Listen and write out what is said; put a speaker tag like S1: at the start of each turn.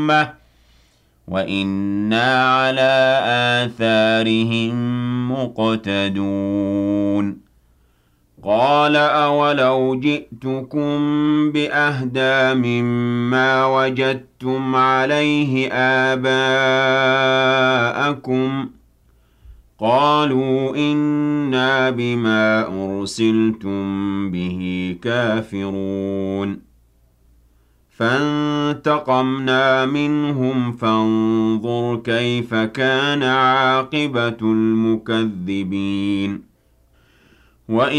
S1: وَإِنَّا عَلَىٰ آثَارِهِم مُّقْتَدُونَ قَالَ أَوَلَوْ جِئْتُكُم بِأَهْدَىٰ مِمَّا وَجَدتُّمْ عَلَيْهِ آبَاءَكُمْ ۖ قَالُوا إِنَّا بِمَا أُرْسِلْتُم بِهِ كَافِرُونَ فَانتَقَمْنَا مِنْهُمْ فَانظُرْ كَيْفَ كَانَ عَاقِبَةُ الْمُكَذِّبِينَ